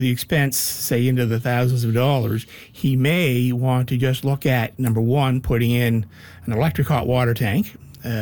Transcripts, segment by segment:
the expense, say, into the thousands of dollars, he may want to just look at, number one, putting in an electric hot water tank,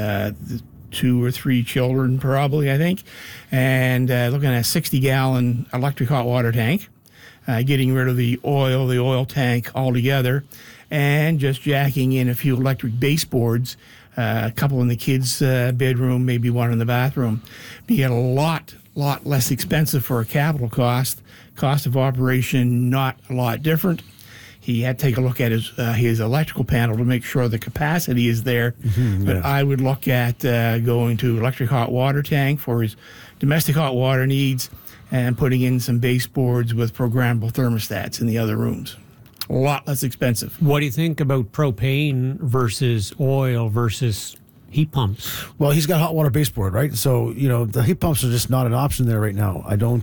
2 or 3 children probably, I think, and looking at a 60-gallon electric hot water tank, getting rid of the oil tank altogether, and just jacking in a few electric baseboards, a couple in the kids' bedroom, maybe one in the bathroom. Be a lot less expensive for a capital cost. Cost of operation, not a lot different. He had to take a look at his electrical panel to make sure the capacity is there. But I would look at going to electric hot water tank for his domestic hot water needs and putting in some baseboards with programmable thermostats in the other rooms. A lot less expensive. What do you think about propane versus oil versus heat pumps? Well, he's got hot water baseboard, right? So, the heat pumps are just not an option there right now.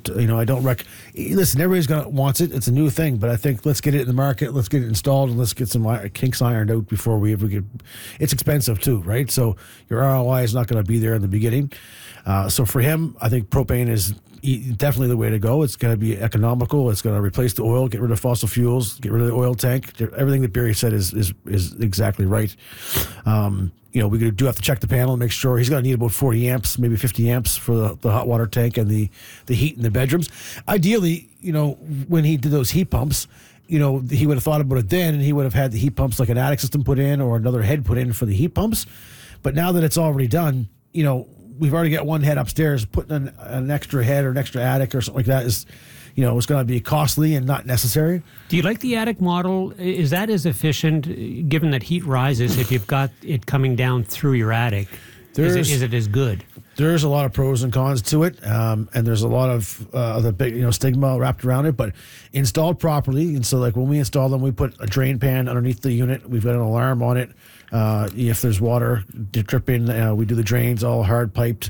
Listen, everybody's wants it. It's a new thing, but I think let's get it in the market, let's get it installed, and let's get some kinks ironed out before we ever get. It's expensive too, right? So your ROI is not going to be there in the beginning. So for him, I think propane is definitely the way to go. It's going to be economical. It's going to replace the oil, get rid of fossil fuels, get rid of the oil tank. Everything that Barry said is exactly right. We do have to check the panel and make sure he's going to need about 40 amps, maybe 50 amps for the hot water tank and the heat in the bedrooms. Ideally, when he did those heat pumps, he would have thought about it then, and he would have had the heat pumps like an attic system put in or another head put in for the heat pumps. But now that it's already done, we've already got one head upstairs. Putting an extra head or an extra attic or something like that is, it's going to be costly and not necessary. Do you like the attic model? Is that as efficient, given that heat rises, if you've got it coming down through your attic? Is it as good? There's a lot of pros and cons to it, and there's a lot of the big stigma wrapped around it. But installed properly, and so like when we install them, we put a drain pan underneath the unit. We've got an alarm on it. If there's water dripping, we do the drains all hard piped.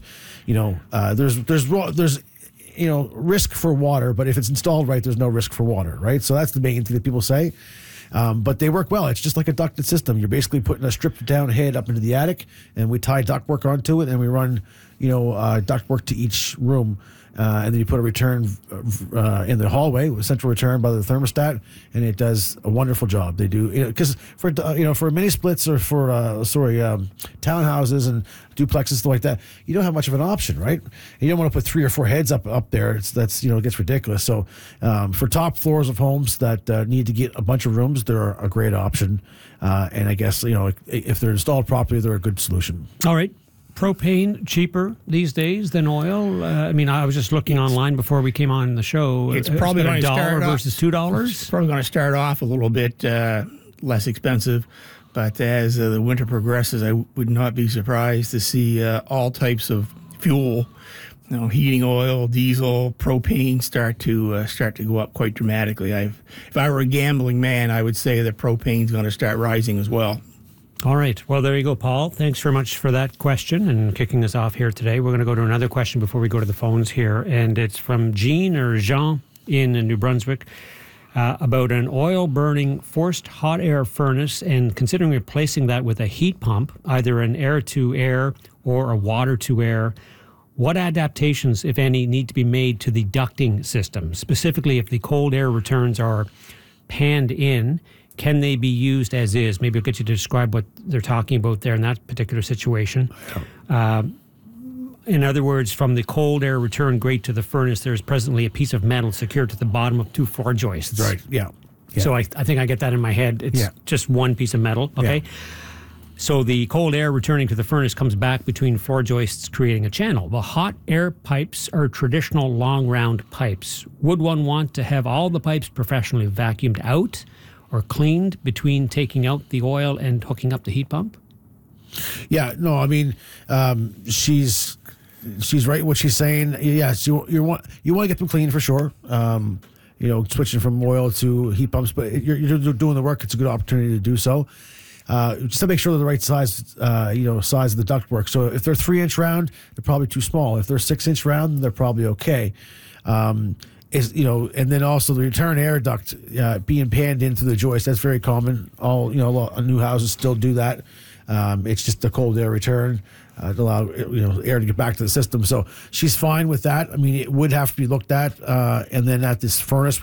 There's risk for water, but if it's installed right, there's no risk for water, right? So that's the main thing that people say. But they work well. It's just like a ducted system. You're basically putting a stripped down head up into the attic, and we tie ductwork onto it, and we run, ductwork to each room. And then you put a return in the hallway, with central return by the thermostat, and it does a wonderful job. They do, because for mini splits or for townhouses and duplexes, stuff like that, you don't have much of an option, right? You don't want to put 3 or 4 heads up there. It gets ridiculous. So for top floors of homes that need to get a bunch of rooms, they're a great option. And I guess if they're installed properly, they're a good solution. All right. Propane cheaper these days than oil? I was just looking online before we came on the show. It's probably going to start $1 versus $2. It's probably going to start off a little bit less expensive, but as the winter progresses, I would not be surprised to see all types of fuel, heating oil, diesel, propane start to go up quite dramatically. If I were a gambling man, I would say that propane's going to start rising as well. All right. Well, there you go, Paul. Thanks very much for that question and kicking us off here today. We're going to go to another question before we go to the phones here, and it's from Jean in New Brunswick about an oil-burning forced hot air furnace and considering replacing that with a heat pump, either an air-to-air or a water-to-air. What adaptations, if any, need to be made to the ducting system? Specifically, if the cold air returns are panned in, can they be used as is? Maybe I'll get you to describe what they're talking about there in that particular situation. In other words, from the cold air return grate to the furnace, there's presently a piece of metal secured to the bottom of 2 floor joists. Right, yeah. So I think I get that in my head. It's just one piece of metal, okay? Yeah. So the cold air returning to the furnace comes back between floor joists, creating a channel. The hot air pipes are traditional long round pipes. Would one want to have all the pipes professionally vacuumed out or cleaned between taking out the oil and hooking up the heat pump? Yeah, no, she's right what she's saying. Yes, you want to get them clean for sure. Switching from oil to heat pumps, but you're doing the work. It's a good opportunity to do so. Just to make sure they're the right size, size of the ductwork. So if they're 3-inch round, they're probably too small. If they're 6-inch round, they're probably okay. And then also the return air duct being panned into the joist. That's very common. A lot of new houses still do that. It's just the cold air return to allow air to get back to the system. So she's fine with that. It would have to be looked at, and then at this furnace.